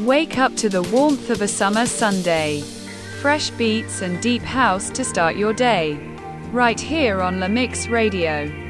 Wake up to the warmth of a summer Sunday. Fresh beats and deep house to start your day. Right here on La Mix Radio.